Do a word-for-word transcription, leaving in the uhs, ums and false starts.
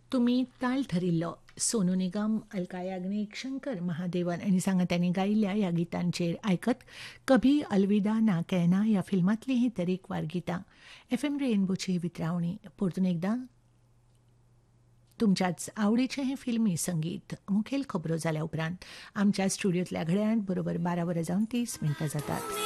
तुम्ही ताल ठरिल्लो सोनू निगम अलका याग्निक शंकर महादेवन आणि सांगत्यांनी गायिल्ल्या ह्या गितांचेर आयकत कभी अलविदा ना कहना ह्या फिल्मांतली ही तरेकवार गितां एफ एम रेनबोची ही वितरावणी परतून एकदां तुमच्याच आवडीचें हें फिल्मी संगीत मुखेल खबरो जाल्या उपरांत आमच्या स्टुडियोंतल्या घड्याळांत बरोबर बारा वरां जावन तीस मिनटां जातात.